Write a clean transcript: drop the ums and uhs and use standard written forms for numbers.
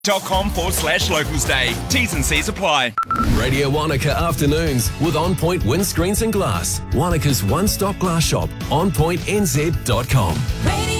.com/Locals Day. T's and C's apply. Radio Wanaka Afternoons with On Point Windscreens and Glass. Wanaka's one-stop glass shop, onpointnz.com.